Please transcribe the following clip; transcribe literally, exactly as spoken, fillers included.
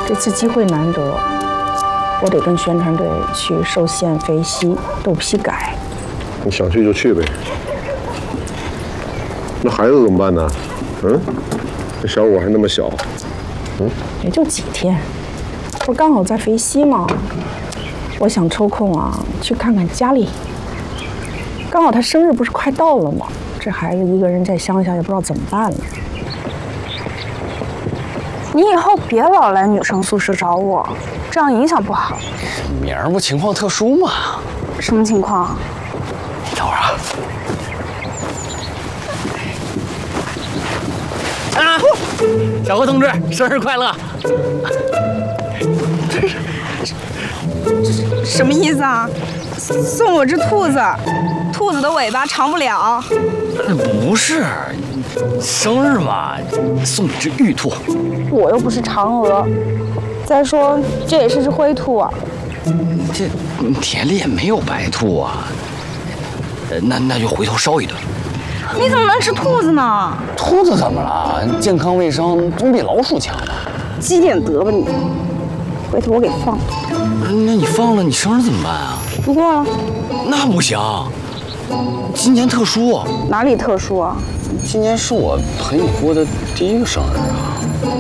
这次机会难得，我得跟宣传队去寿县、肥西、豆皮改。 你想去就去呗。那孩子怎么办呢？嗯，这小伙还那么小， 嗯，也就几天，不刚好在肥西吗？我想抽空啊去看看家里。刚好他生日不是快到了吗？这孩子一个人在乡下也不知道怎么办了。 你以后别老来女生宿舍找我，这样影响不好。 明儿不情况特殊吗？ 什么情况？ 你等会儿啊。啊，小何同志，生日快乐！ 这是什么意思啊？送我只兔子，兔子的尾巴长不了。 不是，生日嘛，送你只玉兔。 我又不是嫦娥，再说这也是只灰兔啊。 这田里也没有白兔啊。那那就回头烧一顿。 你怎么能吃兔子呢？ 兔子怎么了？健康卫生总比老鼠强吧？ 积点德吧你！回头我给放了。 那你放了，你生日怎么办啊？ 不过了。 那不行，今年特殊。 哪里特殊啊？ 今年是我陪你过的第一个生日啊。